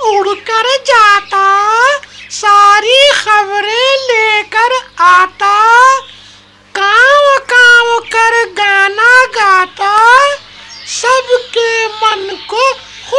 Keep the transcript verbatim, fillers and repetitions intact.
उड़कर जाता, सारी खबरें लेकर आता, कांव कांव कर गाना गाता, सबके मन को